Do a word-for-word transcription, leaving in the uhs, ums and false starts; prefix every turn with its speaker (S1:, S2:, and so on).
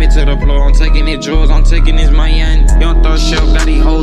S1: to the floor. I'm taking it jewels, I'm taking this Mayan. Young throw shelf, got these hoes